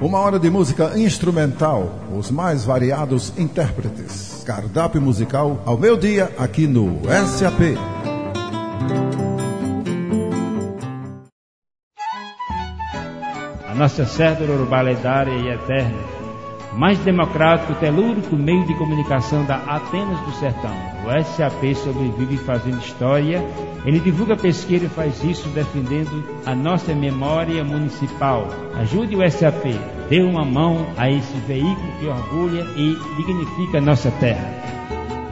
Uma hora de música instrumental, os mais variados intérpretes. Cardápio musical ao meio-dia aqui no SAP. A nossa cédula urbanedária e eterna, mais democrático, telúrico meio de comunicação da Atenas do Sertão. O SAP sobrevive fazendo história, ele divulga pesquisa e faz isso defendendo a nossa memória municipal. Ajude o SAP, dê uma mão a esse veículo que orgulha e dignifica a nossa terra.